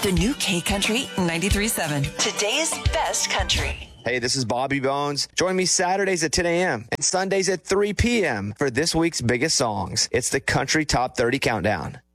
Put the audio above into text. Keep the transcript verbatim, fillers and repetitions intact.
The new K Country ninety-three point seven. Today's best country. Hey, this is Bobby Bones. Join me Saturdays at ten a.m. and Sundays at three p.m. for this week's biggest songs. It's the Country Top thirty Countdown.